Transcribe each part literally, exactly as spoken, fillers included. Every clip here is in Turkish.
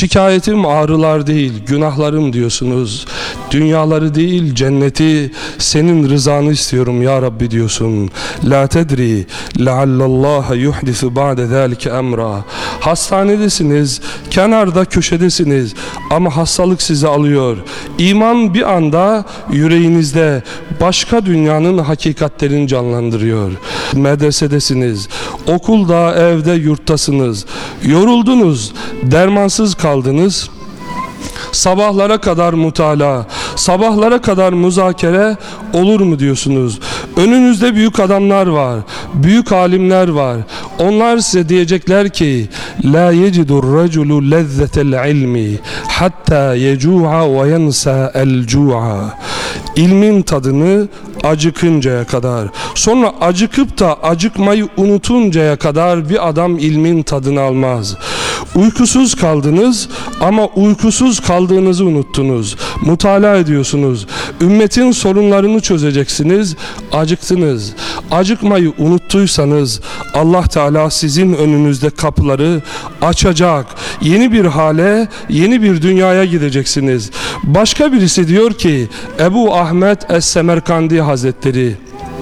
Şikayetim ağrılar değil, günahlarım diyorsunuz. Dünyaları değil, cenneti, senin rızanı istiyorum ya Rabbi diyorsun. La tedri leallallaha yuhdisu ba'de zalike emra. Hastanedesiniz, kenarda köşedesiniz ama hastalık sizi alıyor. İman bir anda yüreğinizde başka dünyanın hakikatlerini canlandırıyor. Medresedesiniz, okulda, evde, yurttasınız. Yoruldunuz, dermansız kaldınız. Sabahlara kadar mutala, sabahlara kadar müzakere olur mu diyorsunuz? Önünüzde büyük adamlar var, büyük alimler var. Onlar size diyecekler ki la yecidur raculu lezzetel ilmi hatta yecu'a ve yensa el cu'a. İlmin tadını acıkıncaya kadar, sonra acıkıp da acıkmayı unutuncaya kadar bir adam ilmin tadını almaz. Uykusuz kaldınız ama uykusuz kaldığınızı unuttunuz. Mutala ediyorsunuz. Ümmetin sorunlarını çözeceksiniz. Acıktınız. Acıkmayı unuttuysanız Allah Teala sizin önünüzde kapıları açacak. Yeni bir hale, yeni bir dünyaya gideceksiniz. Başka birisi diyor ki Ebu Ahmet Es-Semerkandi Hazretleri,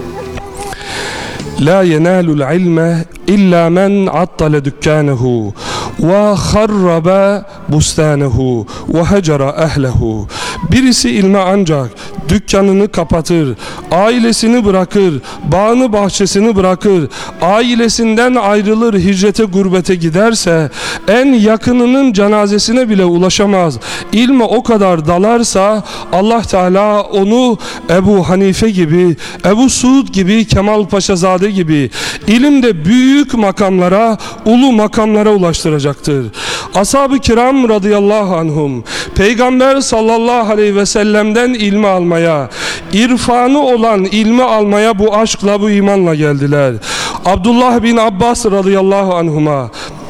La yenalul ilme illa men attale dükkanehu ve harrabe bustanehu ve hecera ehlehu. Birisi ilme ancak dükkanını kapatır, ailesini bırakır, bağını bahçesini bırakır, ailesinden ayrılır, hicrete gurbete giderse, en yakınının cenazesine bile ulaşamaz. İlme o kadar dalarsa Allah Teala onu Ebu Hanife gibi, Ebu Suud gibi, Kemal Paşazade gibi ilimde büyük makamlara, ulu makamlara ulaştıracaktır. Ashab-ı kiram radıyallahu anhum Peygamber sallallahu aleyhi ve sellem'den ilmi almaya, irfanı olan ilmi almaya bu aşkla, bu imanla geldiler. Abdullah bin Abbas radıyallahu anhuma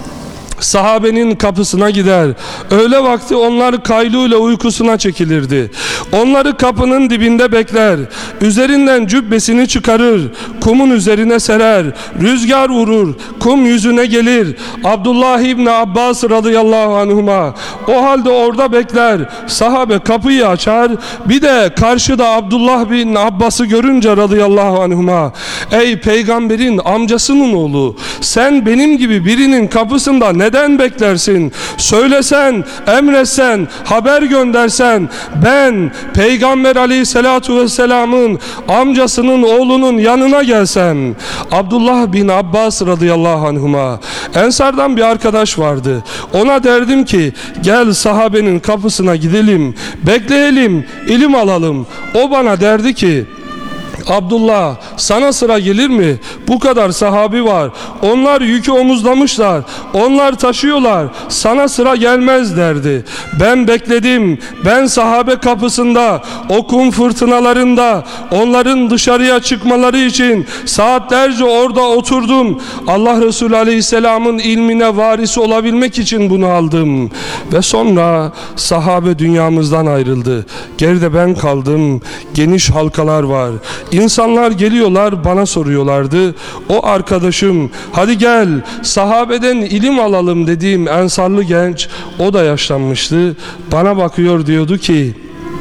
sahabenin kapısına gider. Öğle vakti onlar kayluyla uykusuna çekilirdi. Onları kapının dibinde bekler. Üzerinden cübbesini çıkarır. Kumun üzerine serer. Rüzgar vurur. Kum yüzüne gelir. Abdullah İbni Abbas radıyallahu anhuma o halde orada bekler. Sahabe kapıyı açar. Bir de karşıda Abdullah bin Abbas'ı görünce radıyallahu anhuma, ey peygamberin amcasının oğlu, sen benim gibi birinin kapısında ne neden beklersin? Söylesen, emretsen, haber göndersen, ben Peygamber aleyhissalatu vesselamın amcasının oğlunun yanına gelsem. Abdullah bin Abbas radıyallahu anhuma, Ensardan bir arkadaş vardı. Ona derdim ki gel sahabenin kapısına gidelim, bekleyelim, ilim alalım. O bana derdi ki Abdullah, sana sıra gelir mi? Bu kadar sahabi var. Onlar yükü omuzlamışlar. Onlar taşıyorlar. Sana sıra gelmez derdi. Ben bekledim. Ben sahabe kapısında, o kum fırtınalarında, onların dışarıya çıkmaları için saatlerce orada oturdum. Allah Resulü Aleyhisselam'ın ilmine varis olabilmek için bunu aldım. Ve sonra sahabe dünyamızdan ayrıldı. Geride ben kaldım. Geniş halkalar var. İnsanlar geliyorlar, bana soruyorlardı. O arkadaşım, hadi gel sahabeden ilim alalım dediğim ensarlı genç, o da yaşlanmıştı. Bana bakıyor, diyordu ki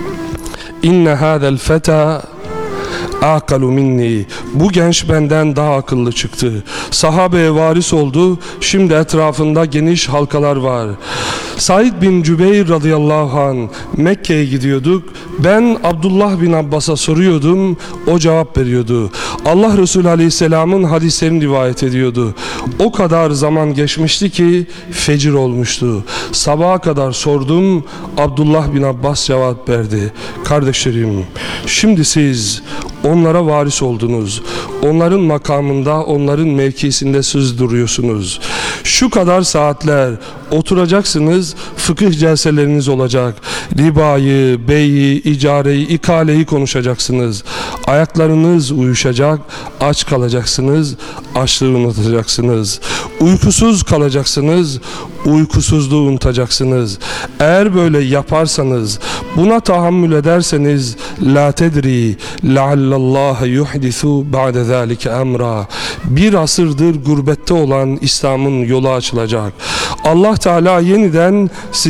inne hadel feta akalu minni. Bu genç benden daha akıllı çıktı. Sahabeye varis oldu. Şimdi etrafında geniş halkalar var. Said bin Cübeyr radıyallahu anh Mekke'ye gidiyorduk. Ben Abdullah bin Abbas'a soruyordum. O cevap veriyordu. Allah Resulü aleyhisselamın hadislerini rivayet ediyordu. O kadar zaman geçmişti ki fecir olmuştu. Sabaha kadar sordum. Abdullah bin Abbas cevap verdi. Kardeşlerim, şimdi siz onlara varis oldunuz. Onların makamında, onların mevkisinde siz duruyorsunuz. Şu kadar saatler oturacaksınız, fıkıh celseleriniz olacak. Ribayı, beyi, icareyi, ikaleyi konuşacaksınız. Ayaklarınız uyuşacak, aç kalacaksınız, açlığı unutacaksınız. Uykusuz kalacaksınız, uykusuzluğu unutacaksınız. Eğer böyle yaparsanız, buna tahammül ederseniz la tedri leallallaha yuhdisu ba'de zalike emra. Bir asırdır gurbette olan İslam'ın yolu açılacak. Allah Teala yeniden